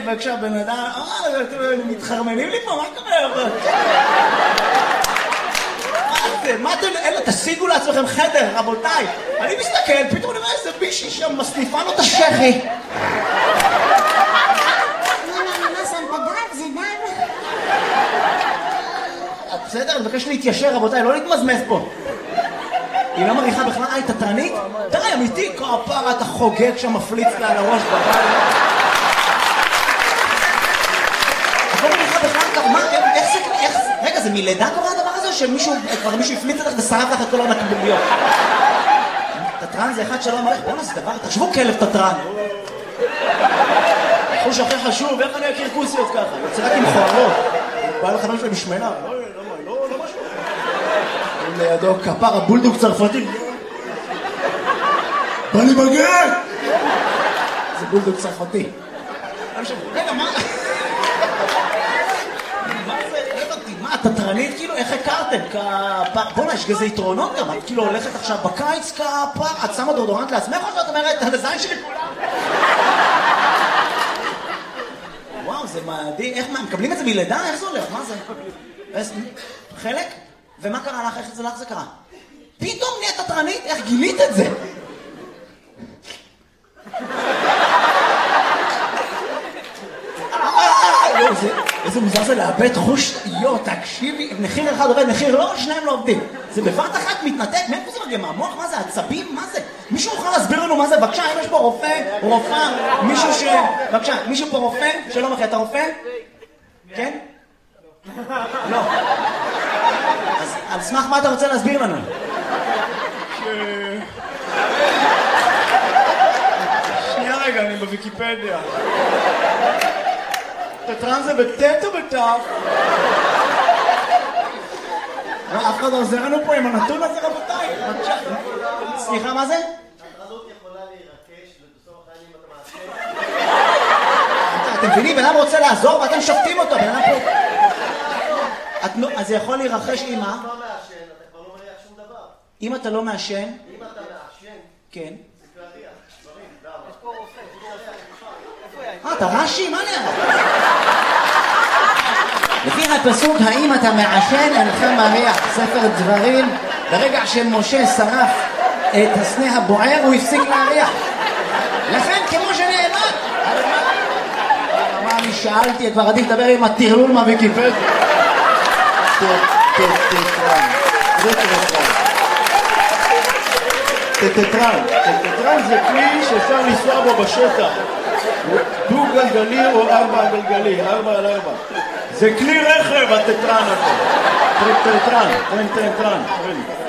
וכשהבן אדם, אתם מתחרמנים לי פה, מה קורה? מה אתם, אלה, תשיגו לעצמכם חדר, רבותיי. אני מסתכל, פתאום אני רואה איזה בישי שם מסניפה לו את השכי. מה שמת דם? זה דם? בסדר, אני מבקש להתיישר, רבותיי, לא להתמזמז פה. היא לא מריחה בכלל, היא תתרנית? די, אמיתי, כפרה, אתה חוגג שם מפליץ לה על הראש בבית. את לא מריחה בכלל, מה, איך זה, רגע, זה מלידה קורה הדבר הזה, שמישהו, כבר מישהו הפליץ לך ושרף לך את כל הנקביליות? תתרן זה אחד שלא מריח, בואו נעשה דבר, תחשבו כלב תתרן. חוש הכי חשוב, איך אני אכיר כוסיות ככה? יוצא רק עם חוערות. בא לחבר שלי משמנה, לא משהו. לידו כפר הבולדוג צרפתי. בא לי בגט! זה בולדוג צרפתי. רגע, מה? מה, תתרנית כאילו? איך הכרתם? בוא'נה, יש גזה יתרונות גם. את כאילו הולכת עכשיו בקיץ כפר, את שמה דורדורנט לעצמך או שאת אומרת, על הזין שלי כולם? וואו, זה מדהים. איך, מה, מקבלים את זה מלידה? איך זה הולך? מה זה? חלק? ומה קרה לך? איך זה לך זה קרה? פתאום נהיית תתרנית? איך גילית את זה? איזה מוזר זה לאבד חוש, תקשיבי, מחיר אחד עובד, מחיר לא, שניים לא עובדים. זה בבת אחת מתנתק, מאיפה זה מגיע? מהמוח? מה זה? עצבים? מה זה? מישהו יכול להסביר לנו מה זה? בבקשה, אם יש פה רופא, רופאה, מישהו בבקשה, מישהו פה רופא? שלום אחי, אתה רופא? כן? לא. אז על סמך מה אתה רוצה להסביר לנו? שנייה רגע, אני בוויקיפדיה. תתרן זה בטט או בטף? אף אחד לא עוזר לנו פה עם הנתון הזה, רבותיי. סליחה, מה זה? התרנות יכולה להירקש ובסוף החיים אם אתה מעשה. אתם מבינים, בן אדם רוצה לעזור ואתם שופטים אותו, בן אדם פה... אז זה יכול להירחש עם מה? אם אתה לא מעשן, אתה כבר לא מריח שום דבר. אם אתה לא מעשן? אם אתה מעשן, כן. זה להריח. דברים, למה? יש פה רופא, אתה רש"י? מה נראה? לפי הפסוק, האם אתה מעשן אינך מריח, ספר דברים, ברגע שמשה שרף את הסנה הבוער הוא הפסיק להריח. לכן כמו שנאמר, מה אני שאלתי, כבר עדיף לדבר עם הטרלול מהוויקיפדיה. טטרן. טטרן זה כלי שאפשר לנסוע בו בשטח. דו גלגלי או 4 גלגלי, 4 על 4. זה כלי רכב הטטרן הזה. טטרן.